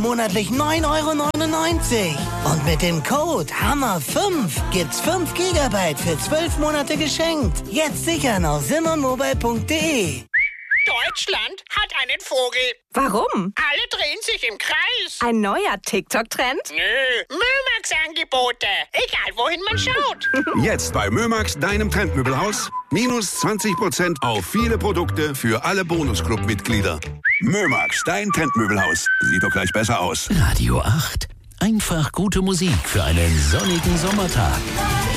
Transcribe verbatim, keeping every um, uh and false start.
monatlich neun Euro neunundneunzig. Und mit dem Code Hammer fünf gibt's fünf Gigabyte für zwölf Monate geschenkt. Jetzt sichern auf simmermobile punkt de. Deutschland hat einen Vogel. Warum? Alle drehen sich im Kreis. Ein neuer TikTok-Trend? Nö, Mömax-Angebote. Egal, wohin man schaut. Jetzt bei Mömax, deinem Trendmöbelhaus. Minus zwanzig Prozent auf viele Produkte für alle Bonusclub-Mitglieder. Mömax, dein Trendmöbelhaus. Sieht doch gleich besser aus. Radio acht. Einfach gute Musik für einen sonnigen Sommertag.